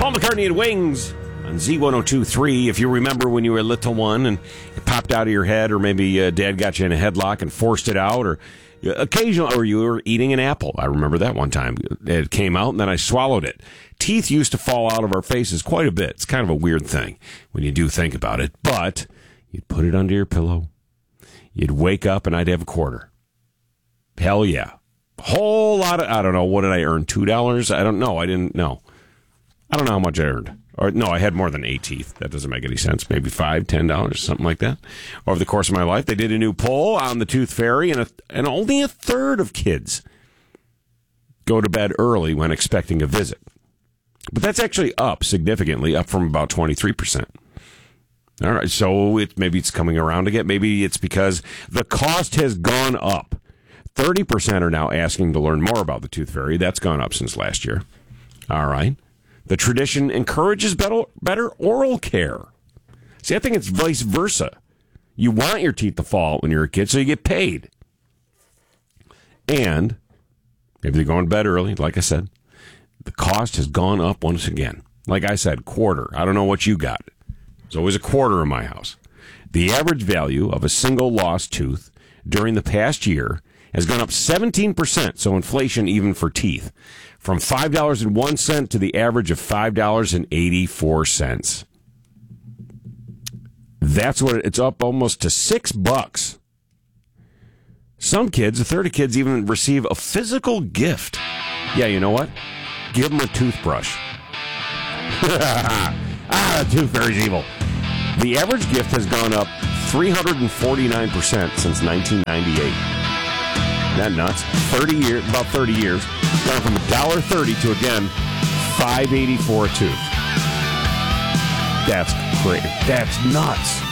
Paul McCartney and Wings on Z102.3. If you remember when you were a little one and it popped out of your head, or maybe Dad got you in a headlock and forced it out, or occasionally, or you were eating an apple. I remember that one time. It came out and then I swallowed it. Teeth used to fall out of our faces quite a bit. It's kind of a weird thing when you do think about it. But you'd put it under your pillow. You'd wake up and I'd have a quarter. Hell yeah. Whole lot of, I don't know, what did I earn? $2? I don't know. I didn't know. I don't know how much I earned. Or no, I had more than 8 teeth. That doesn't make any sense. Maybe $5, $10, something like that. Over the course of my life, they did a new poll on the Tooth Fairy, and only a third of kids go to bed early when expecting a visit. But that's actually up significantly, up from about 23%. All right, so maybe it's coming around again. Maybe it's because the cost has gone up. 30% are now asking to learn more about the Tooth Fairy. That's gone up since last year. All right. The tradition encourages better oral care. See, I think it's vice versa. You want your teeth to fall out when you're a kid, so you get paid. And maybe they're going to bed early, like I said. The cost has gone up once again. Like I said, quarter. I don't know what you got. There's always a quarter in my house. The average value of a single lost tooth during the past year has gone up 17%, so inflation even for teeth, from $5.01 to the average of $5.84. That's what it's up almost to $6. Some kids, a third of kids, even receive a physical gift. Yeah, you know what? Give them a toothbrush. The Tooth Fairy's evil. The average gift has gone up 349% since 1998. Isn't that nuts? About 30 years. Gone from $1.30 to, again, $5.84 a tooth. That's great. That's nuts.